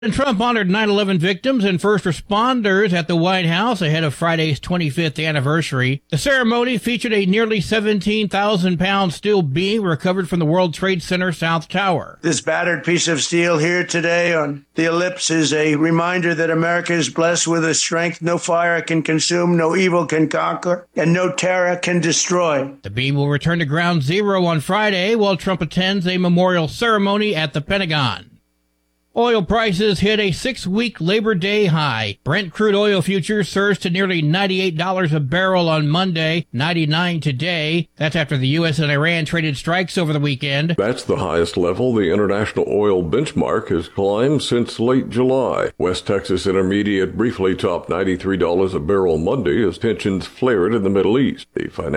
And Trump honored 9/11 victims and first responders at the White House ahead of Friday's 25th anniversary. The ceremony featured a nearly 17,000-pound steel beam recovered from the World Trade Center South Tower. This battered piece of steel here today on the ellipse is a reminder that America is blessed with a strength no fire can consume, no evil can conquer, and no terror can destroy. The beam will return to ground zero on Friday while Trump attends a memorial ceremony at the Pentagon. Oil prices hit a 6-week Labor Day high. Brent crude oil futures surged to nearly $98 a barrel on Monday, $99 today. That's after the U.S. and Iran traded strikes over the weekend. That's the highest level the international oil benchmark has climbed since late July. West Texas Intermediate briefly topped $93 a barrel Monday as tensions flared in the Middle East. The